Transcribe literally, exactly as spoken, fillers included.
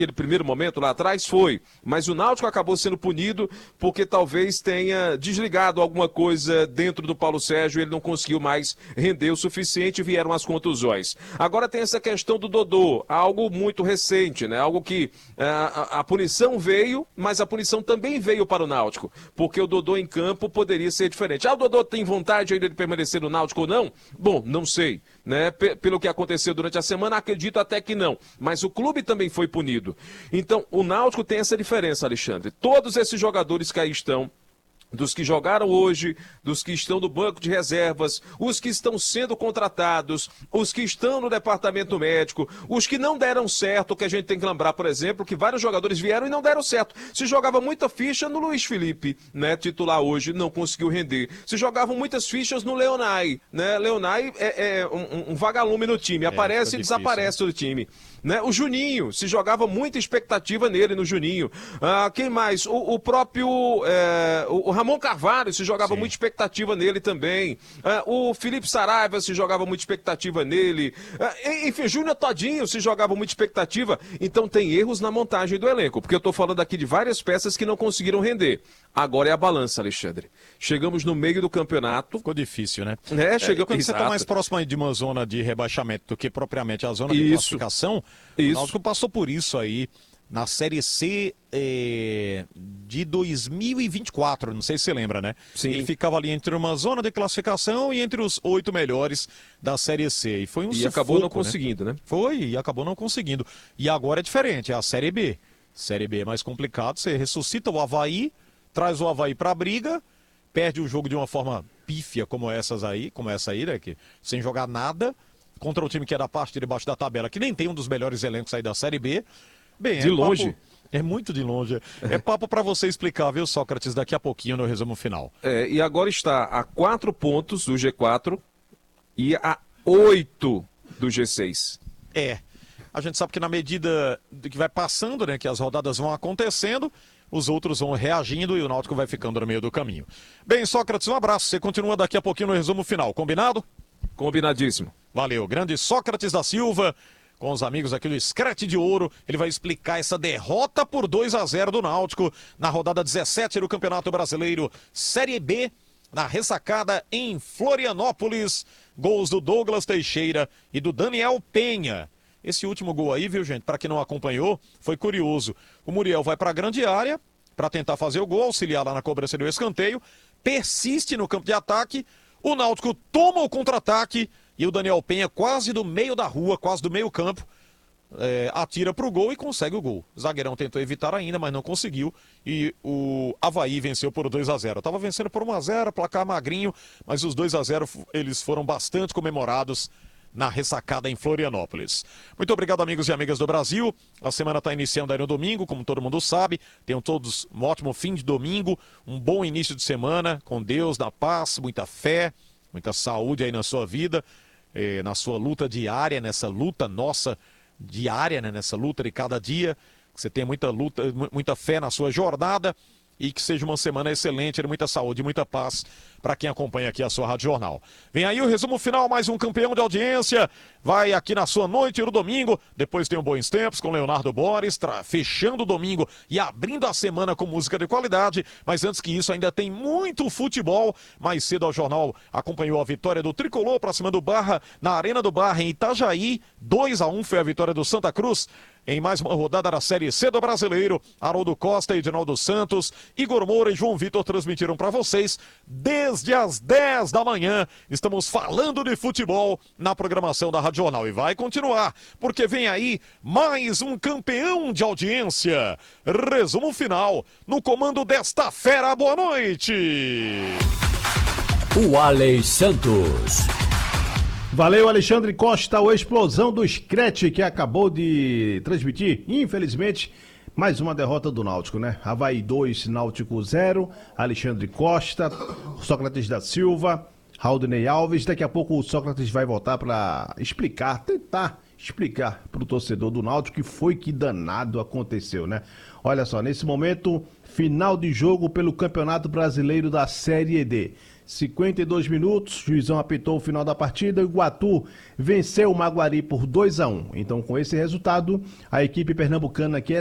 Aquele primeiro momento lá atrás foi, mas o Náutico acabou sendo punido porque talvez tenha desligado alguma coisa dentro do Paulo Sérgio, ele não conseguiu mais render o suficiente e vieram as contusões. Agora tem essa questão do Dodô, algo muito recente, né? Algo que a, a, a punição veio, mas a punição também veio para o Náutico, porque o Dodô em campo poderia ser diferente. Ah, o Dodô tem vontade ainda de permanecer no Náutico ou não? Bom, não sei, né? P- pelo que aconteceu durante a semana, acredito até que não, mas o clube também foi punido. Então, o Náutico tem essa diferença, Alexandre. Todos esses jogadores que aí estão, dos que jogaram hoje, dos que estão no banco de reservas, os que estão sendo contratados, os que estão no departamento médico, os que não deram certo, que a gente tem que lembrar, por exemplo, que vários jogadores vieram e não deram certo. Se jogava muita ficha no Luiz Felipe, né, titular hoje, não conseguiu render. Se jogavam muitas fichas no Leonai, né, Leonai é, é um, um vagalume no time, aparece é, e difícil, desaparece do time. Né? O Juninho, se jogava muita expectativa nele, no Juninho. Ah, quem mais? O, o próprio é, o Ramon Carvalho, se jogava Sim. muita expectativa nele também. Ah, o Felipe Saraiva, se jogava muita expectativa nele. Ah, enfim, Júnior Todinho, se jogava muita expectativa. Então tem erros na montagem do elenco, porque eu estou falando aqui de várias peças que não conseguiram render. Agora é a balança, Alexandre. Chegamos no meio do campeonato. Ficou difícil, né? É, chegou... É, quando você está Exato. mais próximo aí de uma zona de rebaixamento do que propriamente a zona de Isso. classificação, Isso. o Náutico passou por isso aí na Série C é, de dois mil e vinte e quatro, não sei se você lembra, né? Sim. Ele ficava ali entre uma zona de classificação e entre os oito melhores da Série C. E foi um E sufoco, acabou não né? conseguindo, né? Foi, e acabou não conseguindo. E agora é diferente, é a Série B. Série B é mais complicado, você ressuscita o Avaí, traz o Avaí pra briga, perde o jogo de uma forma pífia como essas aí, como essa aí, né? Que, sem jogar nada, contra o time que é da parte de baixo da tabela, que nem tem um dos melhores elencos aí da Série B. Bem, De é longe. Papo, é muito de longe. É papo pra você explicar, viu, Sócrates, daqui a pouquinho no resumo final. É, e agora está a quatro pontos do G quatro e a oito do G seis. É, a gente sabe que na medida de que vai passando, né, que as rodadas vão acontecendo, os outros vão reagindo e o Náutico vai ficando no meio do caminho. Bem, Sócrates, um abraço. Você continua daqui a pouquinho no resumo final, combinado? Combinadíssimo. Valeu, grande Sócrates da Silva, com os amigos aqui do Screte de Ouro. Ele vai explicar essa derrota por dois a zero do Náutico na rodada dezessete do Campeonato Brasileiro Série B, na ressacada em Florianópolis. Gols do Douglas Teixeira e do Daniel Penha. Esse último gol aí, viu, gente, para quem não acompanhou, foi curioso. O Muriel vai para a grande área para tentar fazer o gol, auxiliar lá na cobrança do escanteio, persiste no campo de ataque, o Náutico toma o contra-ataque e o Daniel Penha, quase do meio da rua, quase do meio campo, é, atira para o gol e consegue o gol. O zagueirão tentou evitar ainda, mas não conseguiu e o Avaí venceu por dois a zero. Estava vencendo por um a zero, placar magrinho, mas os dois a zero eles foram bastante comemorados na ressacada em Florianópolis. Muito obrigado, amigos e amigas do Brasil. A semana está iniciando aí no domingo, como todo mundo sabe. Tenham todos um ótimo fim de domingo, um bom início de semana, com Deus, na paz, muita fé, muita saúde aí na sua vida, eh, na sua luta diária, nessa luta nossa diária, né, nessa luta de cada dia. Que você tenha muita luta, muita fé na sua jornada e que seja uma semana excelente, de muita saúde e muita paz para quem acompanha aqui a sua Rádio Jornal. Vem aí o resumo final, mais um campeão de audiência, vai aqui na sua noite no domingo, depois tem o Bons Tempos com Leonardo Boris, fechando o domingo e abrindo a semana com música de qualidade, mas antes que isso ainda tem muito futebol. Mais cedo ao jornal acompanhou a vitória do Tricolor para cima do Barra, na Arena do Barra em Itajaí, dois a um foi a vitória do Santa Cruz. Em mais uma rodada da Série C do Brasileiro, Haroldo Costa, Edinaldo Santos, Igor Moura e João Vitor transmitiram para vocês desde as dez da manhã. Estamos falando de futebol na programação da Rádio Jornal e vai continuar, porque vem aí mais um campeão de audiência. Resumo final no comando desta fera. Boa noite. O Alex Santos. Valeu, Alexandre Costa, a explosão do Screte que acabou de transmitir, infelizmente, mais uma derrota do Náutico, né? Avaí dois, Náutico zero, Alexandre Costa, Sócrates da Silva, Raudinei Alves. Daqui a pouco o Sócrates vai voltar para explicar, tentar explicar para o torcedor do Náutico que foi que danado aconteceu, né? Olha só, nesse momento, final de jogo pelo Campeonato Brasileiro da Série D. cinquenta e dois minutos, o juizão apitou o final da partida, o Iguatu venceu o Maguari por dois a um. Então, com esse resultado, a equipe pernambucana que